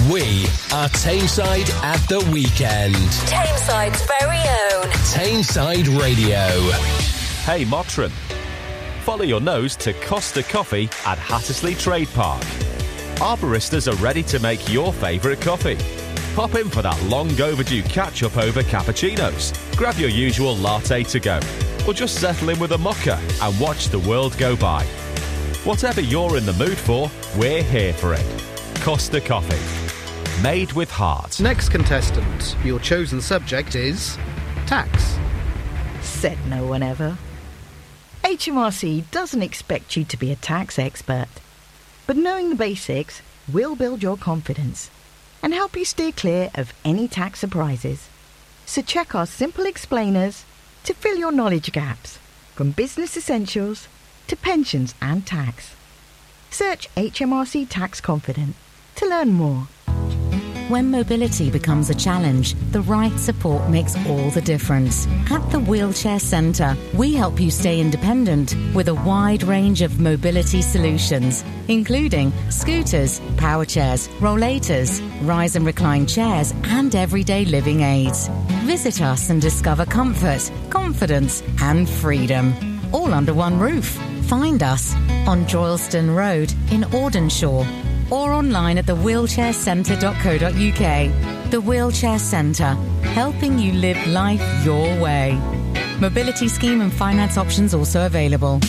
We are Tameside at the weekend. Tameside's very own Tameside Radio. Hey Mottram, follow your nose to Costa Coffee at Hattersley Trade Park. Our baristas are ready to make your favourite coffee. Pop in for that long overdue catch-up over cappuccinos. Grab your usual latte to go, or just settle in with a mocha and watch the world go by. Whatever you're in the mood for, we're here for it. Costa Coffee. Made with heart. Next contestant, your chosen subject is tax. Said no one ever. HMRC doesn't expect you to be a tax expert, but knowing the basics will build your confidence and help you steer clear of any tax surprises. So check our simple explainers to fill your knowledge gaps, from business essentials to pensions and tax. Search HMRC Tax Confident to learn more. When mobility becomes a challenge, the right support makes all the difference. At the Wheelchair Centre, we help you stay independent with a wide range of mobility solutions, including scooters, power chairs, rollators, rise and recline chairs, and everyday living aids. Visit us and discover comfort, confidence, and freedom, all under one roof. Find us on Droylston Road in Audenshaw, or online at thewheelchaircentre.co.uk. The Wheelchair Centre, helping you live life your way. Mobility scheme and finance options also available.